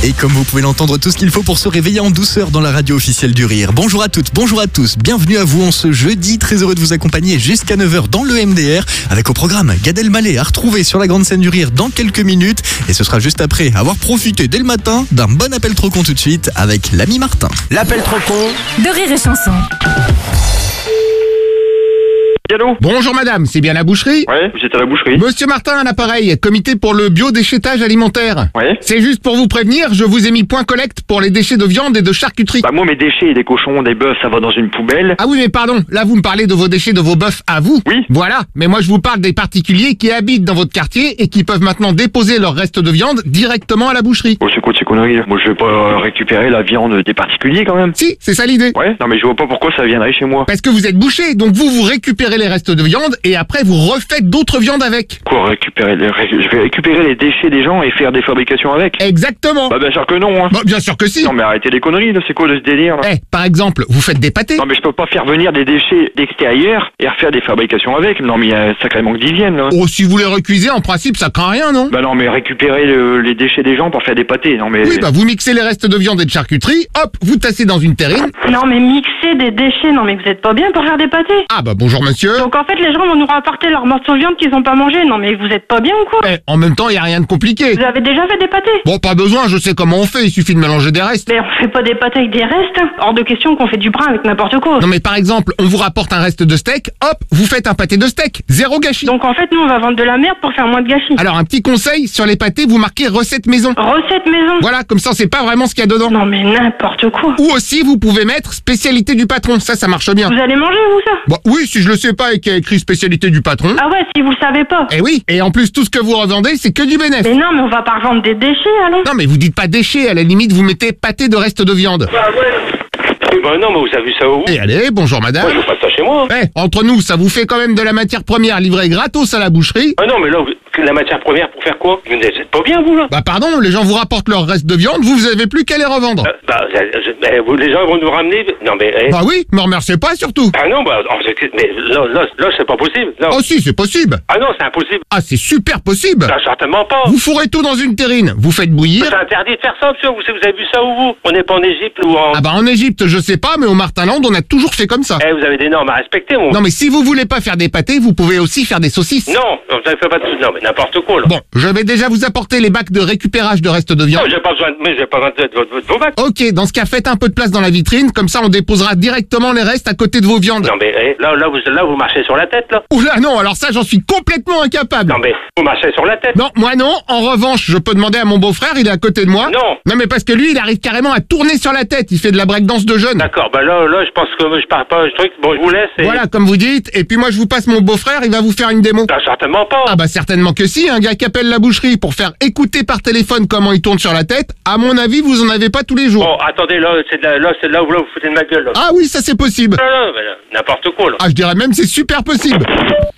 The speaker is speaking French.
Et comme vous pouvez l'entendre, tout ce qu'il faut pour se réveiller en douceur dans la radio officielle du Rire. Bonjour à toutes, bonjour à tous, bienvenue à vous en ce jeudi. Très heureux de vous accompagner jusqu'à 9h dans le MDR avec au programme Gad Elmaleh à retrouver sur la grande scène du Rire dans quelques minutes. Et ce sera juste après avoir profité dès le matin d'un bon appel trop con tout de suite avec l'ami Martin. L'appel trop con de Rire et Chanson. Allô ? Bonjour madame, c'est bien la boucherie? Ouais, vous êtes à la boucherie. Monsieur Martin à l'appareil, comité pour le biodéchettage alimentaire. Ouais. C'est juste pour vous prévenir, je vous ai mis point collecte pour les déchets de viande et de charcuterie. Bah moi mes déchets, des cochons, des bœufs, ça va dans une poubelle. Ah oui mais pardon, là vous me parlez de vos déchets de vos bœufs à vous. Oui. Voilà, mais moi je vous parle des particuliers qui habitent dans votre quartier et qui peuvent maintenant déposer leurs restes de viande directement à la boucherie. Oh c'est quoi de ces conneries là ? Moi je vais pas récupérer la viande des particuliers quand même. Si, c'est ça l'idée. Ouais, non mais je vois pas pourquoi ça viendrait chez moi. Parce que vous êtes boucher, donc vous récupérez les restes de viande et après vous refaites d'autres viandes avec. Quoi récupérer je vais récupérer les déchets des gens et faire des fabrications avec. Exactement. Bah bien sûr que non hein. Bah, bien sûr que si. Non mais arrêtez les conneries là, c'est quoi de ce délire là ? Par exemple, vous faites des pâtés. Non mais je peux pas faire venir des déchets d'extérieur et refaire des fabrications avec. Non mais il y a un sacré manque d'hygiène là. Oh, si vous les recuisez, en principe, ça craint rien, non? Bah non mais récupérer les déchets des gens pour faire des pâtés, non mais... Oui, bah vous mixez les restes de viande et de charcuterie, hop, vous tassez dans une terrine. Non mais mixer des déchets, non mais vous êtes pas bien pour faire des pâtés. Ah bah bonjour monsieur. Donc en fait les gens vont nous rapporter leur morceau de viande qu'ils ont pas mangé, non mais vous êtes pas bien ou quoi? En même temps, y a rien de compliqué. Vous avez déjà fait des pâtés? Bon, pas besoin, je sais comment on fait, il suffit de mélanger des restes. Mais on fait pas des pâtés avec des restes. Hors de question qu'on fait du brin avec n'importe quoi. Non mais par exemple, on vous rapporte un reste de steak, hop, vous faites un pâté de steak, zéro gâchis. Donc en fait nous on va vendre de la merde pour faire moins de gâchis. Alors un petit conseil, sur les pâtés, vous marquez recette maison. Recette maison. Voilà, comme ça c'est pas vraiment ce qu'il y a dedans. Non mais n'importe quoi. Ou aussi vous pouvez mettre spécialité du patron, ça marche bien. Vous allez manger vous ça? Bon, oui, si je le sais pas et qu'il y a écrit spécialité du patron. Ah ouais, si vous le savez pas. Eh oui, et en plus tout ce que vous revendez c'est que du bénéfice. Mais non mais on va pas revendre des déchets allons. Non mais vous dites pas déchets, à la limite vous mettez pâté de reste de viande. Bah non, mais vous avez vu ça où? Et allez, bonjour madame. Moi, je veux pas ça chez moi. Entre nous, ça vous fait quand même de la matière première livrée gratos à la boucherie. Ah non, mais là, la matière première pour faire quoi? Vous n'êtes pas bien, vous, là? Bah pardon, les gens vous rapportent leur reste de viande, vous avez plus qu'à les revendre. Les gens vont nous ramener... Non, mais... Bah oui, me remerciez pas surtout. Ah non, bah... Mais là, c'est pas possible. Non. Oh si, c'est possible. Ah non, c'est impossible. Ah, c'est super possible. Ah, certainement pas. Vous fourrez tout dans une terrine, vous faites bouillir. C'est interdit de faire ça, monsieur. Vous avez vu ça où, vous? On n'est pas en Égypte ou en... Ah bah en Égypte, je sais pas, mais au Martinland, on a toujours fait comme ça. Vous avez des normes à respecter, mon... Non mais si vous voulez pas faire des pâtés, vous pouvez aussi faire des saucisses. Non, vous avez fait pas de... Non, mais n'importe quoi, là. Bon, je vais déjà vous apporter les bacs de récupérage de restes de viande. Non, j'ai pas besoin de vos bacs. Ok, dans ce cas, faites un peu de place dans la vitrine, comme ça on déposera directement les restes à côté de vos viandes. Non, mais là, vous marchez sur la tête, là. Oula non, alors ça j'en suis complètement incapable. Non, mais vous marchez sur la tête. Non, moi non. En revanche, je peux demander à mon beau-frère, il est à côté de moi. Non. Non, mais parce que lui, il arrive carrément à tourner sur la tête. Il fait de la breakdance de jeune. D'accord, bah là, je pense que je pars pas, je truc. Bon, je vous laisse et... Voilà, comme vous dites. Et puis moi, je vous passe mon beau-frère, il va vous faire une démo. Ah, certainement pas. Ah bah certainement que si, un gars qui appelle la boucherie pour faire écouter par téléphone comment il tourne sur la tête, à mon avis, vous en avez pas tous les jours. Bon, attendez, là, c'est là où vous foutez de ma gueule, là. Ah oui, ça c'est possible. Non, mais n'importe quoi, là. Ah, je dirais même c'est super possible.